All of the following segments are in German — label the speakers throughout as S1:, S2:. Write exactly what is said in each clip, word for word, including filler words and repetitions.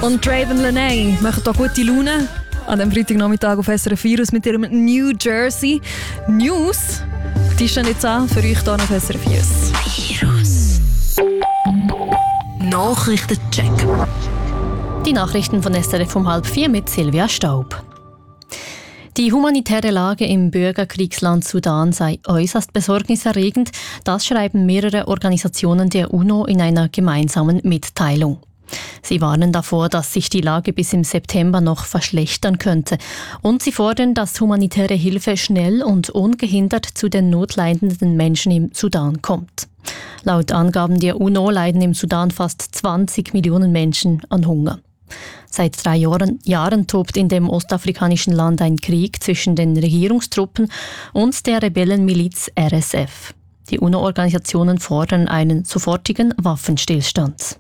S1: Und Draven Lene machen hier gute Laune an dem Freitagnachmittag auf S R F vier mit ihrem New Jersey News. Die stehen jetzt an für euch hier auf S R F vier. Virus.
S2: Nachrichtencheck.
S3: Die Nachrichten von S R F um halb vier mit Silvia Staub. Die humanitäre Lage im Bürgerkriegsland Sudan sei äußerst besorgniserregend. Das schreiben mehrere Organisationen der UNO in einer gemeinsamen Mitteilung. Sie warnen davor, dass sich die Lage bis im September noch verschlechtern könnte. Und sie fordern, dass humanitäre Hilfe schnell und ungehindert zu den notleidenden Menschen im Sudan kommt. Laut Angaben der UNO leiden im Sudan fast zwanzig Millionen Menschen an Hunger. Seit drei Jahren, Jahren tobt in dem ostafrikanischen Land ein Krieg zwischen den Regierungstruppen und der Rebellenmiliz R S F. Die UNO-Organisationen fordern einen sofortigen Waffenstillstand.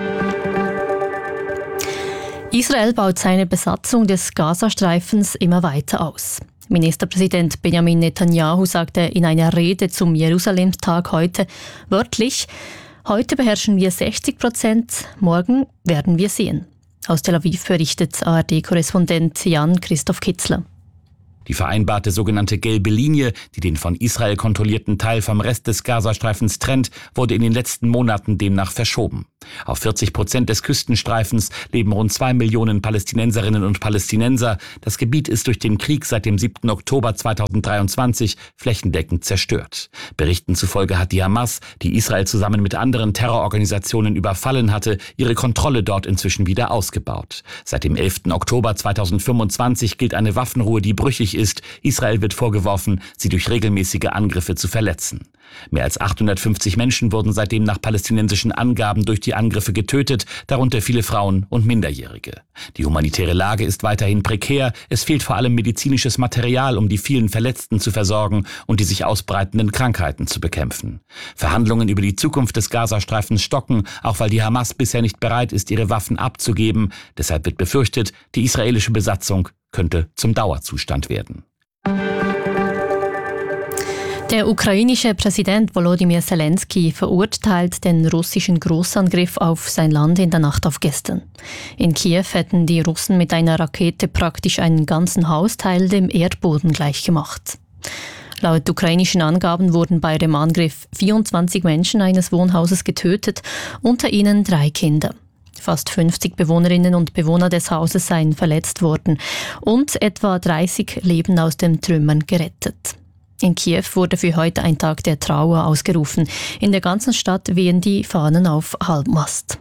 S3: Israel baut seine Besatzung des Gazastreifens immer weiter aus. Ministerpräsident Benjamin Netanyahu sagte in einer Rede zum Jerusalem-Tag heute wörtlich: Heute beherrschen wir sechzig Prozent, morgen werden wir sehen. Aus Tel Aviv berichtet A R D-Korrespondent Jan-Christoph Kitzler.
S4: Die vereinbarte sogenannte gelbe Linie, die den von Israel kontrollierten Teil vom Rest des Gazastreifens trennt, wurde in den letzten Monaten demnach verschoben. Auf vierzig Prozent des Küstenstreifens leben rund zwei Millionen Palästinenserinnen und Palästinenser. Das Gebiet ist durch den Krieg seit dem siebten Oktober zweitausenddreiundzwanzig flächendeckend zerstört. Berichten zufolge hat die Hamas, die Israel zusammen mit anderen Terrororganisationen überfallen hatte, ihre Kontrolle dort inzwischen wieder ausgebaut. Seit dem elften Oktober zweitausendfünfundzwanzig gilt eine Waffenruhe, die brüchig ist. Israel wird vorgeworfen, sie durch regelmäßige Angriffe zu verletzen. Mehr als achthundertfünfzig Menschen wurden seitdem nach palästinensischen Angaben durch die Angriffe getötet, darunter viele Frauen und Minderjährige. Die humanitäre Lage ist weiterhin prekär. Es fehlt vor allem medizinisches Material, um die vielen Verletzten zu versorgen und die sich ausbreitenden Krankheiten zu bekämpfen. Verhandlungen über die Zukunft des Gazastreifens stocken, auch weil die Hamas bisher nicht bereit ist, ihre Waffen abzugeben. Deshalb wird befürchtet, die israelische Besatzung könnte zum Dauerzustand werden.
S3: Der ukrainische Präsident Volodymyr Zelensky verurteilt den russischen Großangriff auf sein Land in der Nacht auf gestern. In Kiew hätten die Russen mit einer Rakete praktisch einen ganzen Hausteil dem Erdboden gleichgemacht. Laut ukrainischen Angaben wurden bei dem Angriff vierundzwanzig Menschen eines Wohnhauses getötet, unter ihnen drei Kinder. Fast fünfzig Bewohnerinnen und Bewohner des Hauses seien verletzt worden und etwa dreißig Leben aus den Trümmern gerettet. In Kiew wurde für heute ein Tag der Trauer ausgerufen. In der ganzen Stadt wehen die Fahnen auf Halbmast.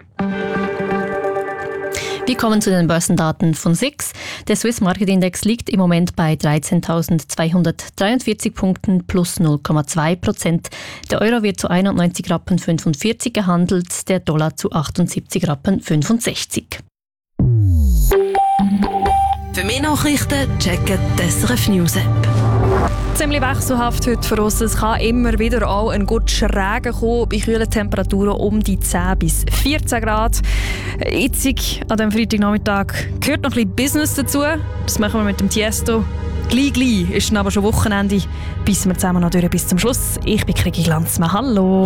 S3: Wir kommen zu den Börsendaten von S I X. Der Swiss Market Index liegt im Moment bei dreizehntausendzweihundertdreiundvierzig Punkten plus null Komma zwei Prozent. Der Euro wird zu einundneunzig Rappen fünfundvierzig gehandelt, der Dollar zu achtundsiebzig Rappen fünfundsechzig.
S2: Für mehr Nachrichten checken die S R F News App.
S1: Ziemlich wechselhaft heute für uns. Es kann immer wieder auch ein guter Regen kommen, bei kühlen Temperaturen um die zehn bis vierzehn Grad. Jetzt an diesem Freitagnachmittag gehört noch ein bisschen Business dazu. Das machen wir mit dem Tiesto. Gleich, gleich ist dann aber schon Wochenende. Bissen wir zusammen noch durch bis zum Schluss. Ich bin Krigi Glanzmann. Hallo!